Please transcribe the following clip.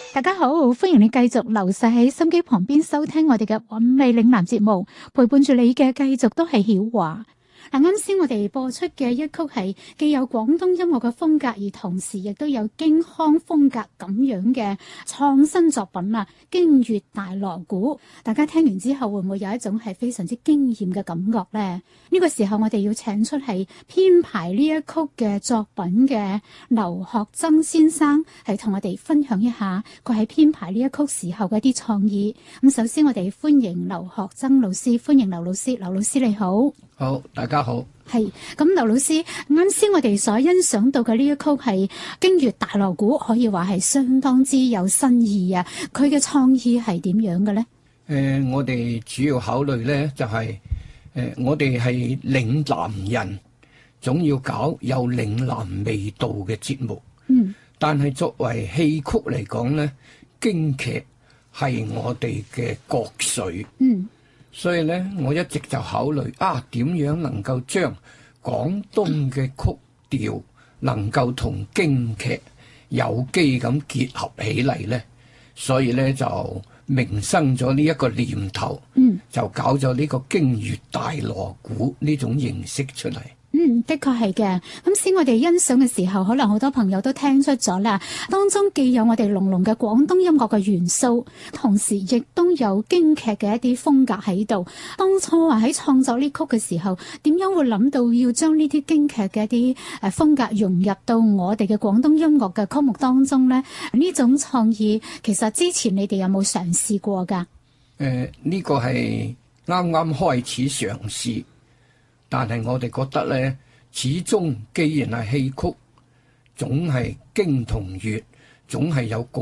大家好，歡迎你繼續留晒喺心機旁邊收聽我哋嘅韻味嶺南節目，陪伴住你嘅繼續都係曉華。嗱，啱先我哋播出嘅一曲係既有廣東音樂嘅風格，而同時亦都有京腔風格咁樣嘅創新作品啊！京粵大鑼鼓，大家聽完之後會唔會有一種係非常之驚艷嘅感覺呢？呢個時候我哋要請出係編排呢一曲嘅作品嘅劉學曾先生，係同我哋分享一下佢喺編排呢一曲時候嘅一啲創意。咁首先我哋歡迎劉學曾老師，歡迎劉老師。劉老師你好。 好，大家好。 係咁，劉老師，啱先我哋所欣賞到嘅呢一曲係京粵大鑼鼓，可以話係相當之有新意啊！佢嘅創意係點樣嘅咧？ 我哋主要考慮咧就係、我哋係嶺南人，總要搞有嶺南味道嘅節目。但係作為戲曲嚟講咧，京劇係我哋嘅國粹。所以咧，我一直就考慮點樣能夠將廣東嘅曲調能夠同京劇有機咁結合起嚟咧，所以咧就萌生咗呢一個念頭，就搞咗呢個京粵大鑼鼓呢種形式出嚟。 的確係嘅。咁先我哋欣賞嘅時候，可能好多朋友都聽出咗啦。當中既有我哋濃濃嘅廣東音樂嘅元素，同時亦都有京劇嘅一啲風格喺度。當初喺創作呢曲嘅時候，點樣會諗到要將呢啲京劇嘅一啲風格融入到我哋嘅廣東音樂嘅曲目當中呢？呢種創意其實之前你哋有冇嘗試過㗎？ 呢個係啱啱開始嘗試。但係我哋覺得咧，始終既然係戲曲，總係京同粵，總係有共